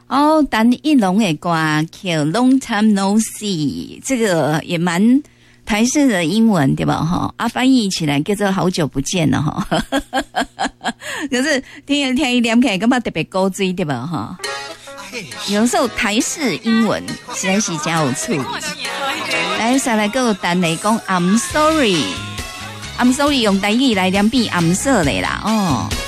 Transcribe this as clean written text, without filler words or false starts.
哦，陈奕龙的歌叫 Long Time No See， 这个也蛮台式的英文对吧？哈，翻译起来叫做好久不见了哈。可是听一点起来，感觉特别高追对吧？哈，有时候台式英文实在是真有趣。来，再来个单来讲 I'm sorry 用台语来念比 I'm sorry 啦哦。